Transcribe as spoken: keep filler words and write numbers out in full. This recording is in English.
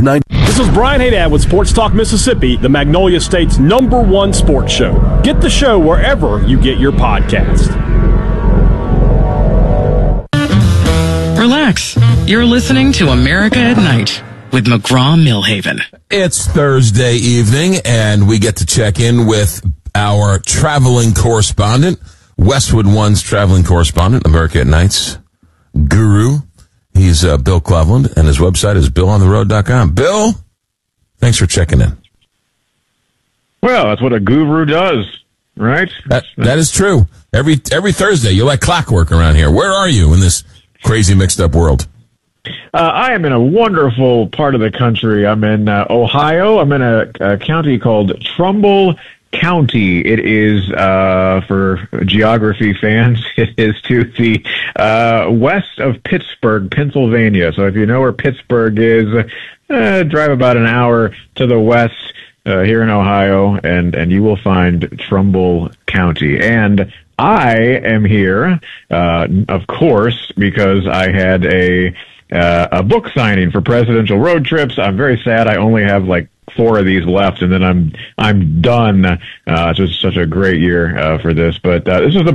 ninety. This is Brian Haydad with Sports Talk Mississippi, the Magnolia State's number one sports show. Get the show wherever you get your podcast. Relax. You're listening to America at Night with McGraw-Millhaven. It's Thursday evening, and we get to check in with our traveling correspondent, Westwood One's traveling correspondent, America at Night's guru. He's uh, Bill Cleveland, and his website is bill on the road dot com. Bill, thanks for checking in. Well, that's what a guru does, right? That, that is true. Every every Thursday, you're like clockwork around here. Where are you in this crazy mixed-up world? Uh, I am in a wonderful part of the country. I'm in uh, Ohio. I'm in a, a county called Trumbull County. It is, uh, for geography fans, it is to the uh, west of Pittsburgh, Pennsylvania. So if you know where Pittsburgh is, uh, drive about an hour to the west uh, here in Ohio, and, and you will find Trumbull County. And I am here, uh, of course, because I had a uh, a book signing for Presidential Road Trips. I'm very sad. I only have like four of these left, and then I'm I'm done. Uh, it's just such a great year uh, for this. But uh, this is the